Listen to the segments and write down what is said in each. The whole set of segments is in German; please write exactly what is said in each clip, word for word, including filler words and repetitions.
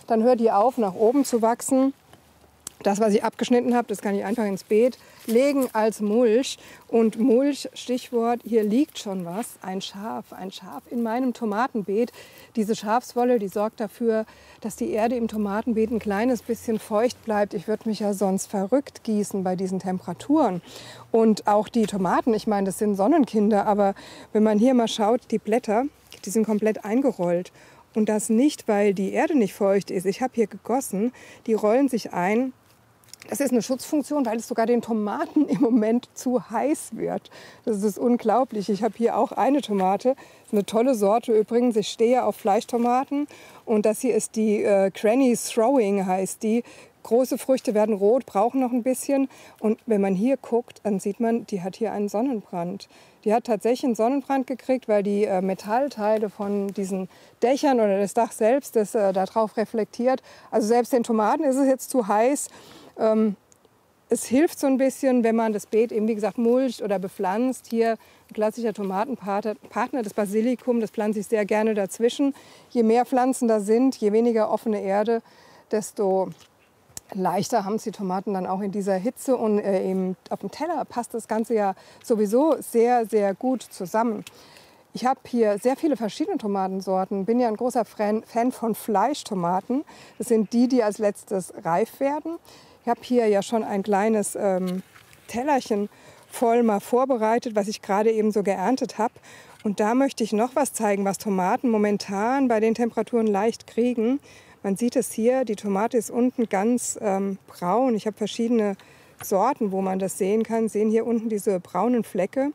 dann hört die auf, nach oben zu wachsen. Das, was ich abgeschnitten habe, das kann ich einfach ins Beet legen als Mulch. Und Mulch, Stichwort, hier liegt schon was, ein Schaf, ein Schaf in meinem Tomatenbeet. Diese Schafswolle, die sorgt dafür, dass die Erde im Tomatenbeet ein kleines bisschen feucht bleibt. Ich würde mich ja sonst verrückt gießen bei diesen Temperaturen. Und auch die Tomaten, ich meine, das sind Sonnenkinder, aber wenn man hier mal schaut, die Blätter, die sind komplett eingerollt. Und das nicht, weil die Erde nicht feucht ist. Ich habe hier gegossen, die rollen sich ein. Das ist eine Schutzfunktion, weil es sogar den Tomaten im Moment zu heiß wird. Das ist unglaublich. Ich habe hier auch eine Tomate, das ist eine tolle Sorte übrigens. Ich stehe auf Fleischtomaten und das hier ist die äh, Granny Throwing, heißt die. Große Früchte werden rot, brauchen noch ein bisschen. Und wenn man hier guckt, dann sieht man, die hat hier einen Sonnenbrand. Die hat tatsächlich einen Sonnenbrand gekriegt, weil die äh, Metallteile von diesen Dächern oder das Dach selbst, das äh, darauf reflektiert. Also selbst den Tomaten ist es jetzt zu heiß. Ähm, es hilft so ein bisschen, wenn man das Beet eben, wie gesagt, mulcht oder bepflanzt. Hier ein klassischer Tomatenpartner, das Basilikum, das pflanze ich sehr gerne dazwischen. Je mehr Pflanzen da sind, je weniger offene Erde, desto leichter haben es die Tomaten dann auch in dieser Hitze. Und äh, eben auf dem Teller passt das Ganze ja sowieso sehr, sehr gut zusammen. Ich habe hier sehr viele verschiedene Tomatensorten. Bin ja ein großer Fan von Fleischtomaten. Das sind die, die als letztes reif werden. Ich habe hier ja schon ein kleines ähm, Tellerchen voll mal vorbereitet, was ich gerade eben so geerntet habe. Und da möchte ich noch was zeigen, was Tomaten momentan bei den Temperaturen leicht kriegen. Man sieht es hier, die Tomate ist unten ganz ähm, braun. Ich habe verschiedene Sorten, wo man das sehen kann. Sehen hier unten diese braunen Flecke.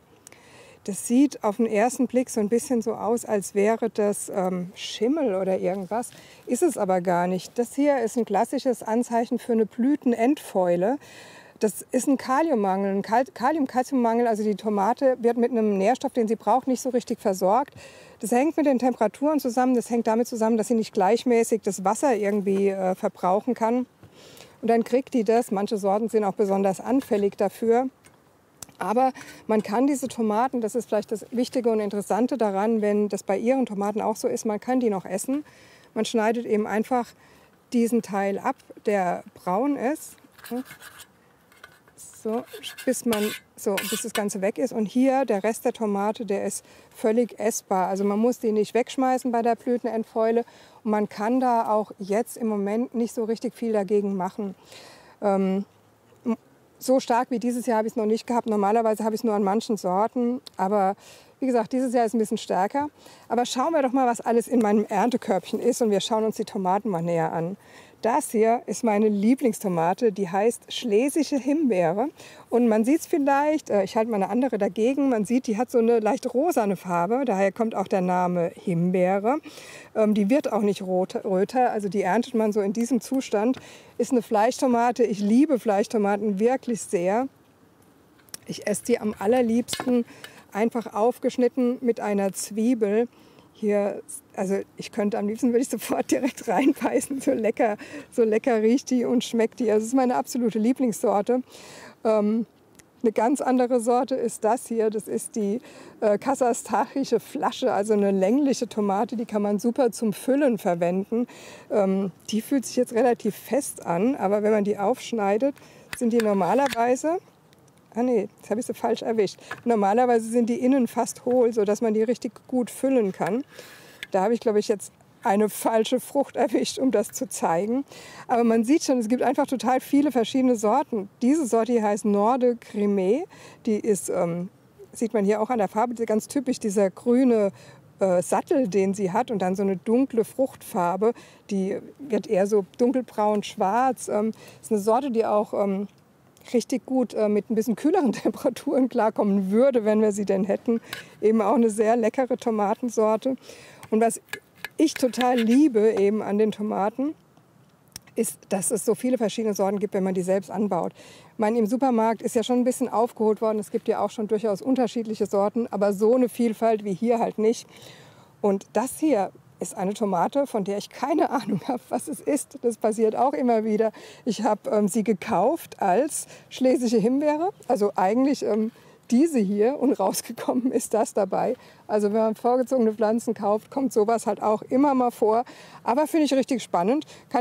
Das sieht auf den ersten Blick so ein bisschen so aus, als wäre das ähm, Schimmel oder irgendwas. Ist es aber gar nicht. Das hier ist ein klassisches Anzeichen für eine Blütenendfäule. Das ist ein Kaliummangel, ein Kalium-Calciummangel. Also die Tomate wird mit einem Nährstoff, den sie braucht, nicht so richtig versorgt. Das hängt mit den Temperaturen zusammen. Das hängt damit zusammen, dass sie nicht gleichmäßig das Wasser irgendwie äh, verbrauchen kann. Und dann kriegt die das. Manche Sorten sind auch besonders anfällig dafür. Aber man kann diese Tomaten, das ist vielleicht das Wichtige und Interessante daran, wenn das bei Ihren Tomaten auch so ist, man kann die noch essen. Man schneidet eben einfach diesen Teil ab, der braun ist, so, bis, man, so, bis das Ganze weg ist. Und hier der Rest der Tomate, der ist völlig essbar. Also man muss die nicht wegschmeißen bei der Blütenendfäule. Und man kann da auch jetzt im Moment nicht so richtig viel dagegen machen. Ähm, So stark wie dieses Jahr habe ich es noch nicht gehabt. Normalerweise habe ich es nur an manchen Sorten. Aber wie gesagt, dieses Jahr ist ein bisschen stärker. Aber schauen wir doch mal, was alles in meinem Erntekörbchen ist. Und wir schauen uns die Tomaten mal näher an. Das hier ist meine Lieblingstomate. Die heißt Schlesische Himbeere. Und man sieht es vielleicht, ich halte mal eine andere dagegen. Man sieht, die hat so eine leicht rosane Farbe. Daher kommt auch der Name Himbeere. Die wird auch nicht röter. Also die erntet man so in diesem Zustand. Ist eine Fleischtomate. Ich liebe Fleischtomaten wirklich sehr. Ich esse die am allerliebsten einfach aufgeschnitten mit einer Zwiebel. Hier, also ich könnte am liebsten, würde ich sofort direkt reinbeißen. So lecker, so lecker riecht die und schmeckt die. Also es ist meine absolute Lieblingssorte. Ähm, eine ganz andere Sorte ist das hier. Das ist die äh, kasachstanische Flasche, also eine längliche Tomate. Die kann man super zum Füllen verwenden. Ähm, die fühlt sich jetzt relativ fest an, aber wenn man die aufschneidet, sind die normalerweise... Ah nee, jetzt habe ich sie falsch erwischt. Normalerweise sind die innen fast hohl, sodass man die richtig gut füllen kann. Da habe ich, glaube ich, jetzt eine falsche Frucht erwischt, um das zu zeigen. Aber man sieht schon, es gibt einfach total viele verschiedene Sorten. Diese Sorte hier heißt Norde Crimée. Die ist, ähm, sieht man hier auch an der Farbe, ganz typisch dieser grüne äh, Sattel, den sie hat. Und dann so eine dunkle Fruchtfarbe. Die wird eher so dunkelbraun-schwarz. Ähm, ist eine Sorte, die auch... Ähm, richtig gut äh, mit ein bisschen kühleren Temperaturen klarkommen würde, wenn wir sie denn hätten. Eben auch eine sehr leckere Tomatensorte. Und was ich total liebe eben an den Tomaten, ist, dass es so viele verschiedene Sorten gibt, wenn man die selbst anbaut. Ich meine, im Supermarkt ist ja schon ein bisschen aufgeholt worden. Es gibt ja auch schon durchaus unterschiedliche Sorten, aber so eine Vielfalt wie hier halt nicht. Und das hier ist eine Tomate, von der ich keine Ahnung habe, was es ist. Das passiert auch immer wieder. Ich habe ähm, sie gekauft als Schlesische Himbeere, also eigentlich ähm, diese hier, und rausgekommen ist das dabei. Also wenn man vorgezogene Pflanzen kauft, kommt sowas halt auch immer mal vor. Aber finde ich richtig spannend. Kann